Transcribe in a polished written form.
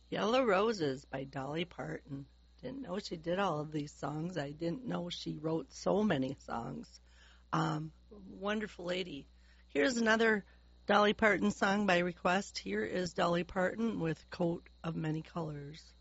Yellow Roses by Dolly Parton. Didn't know she did all of these songs. I didn't know she wrote so many songs. Um, Wonderful lady. Here's another Dolly Parton song by request. Here is Dolly Parton with Coat of Many Colors.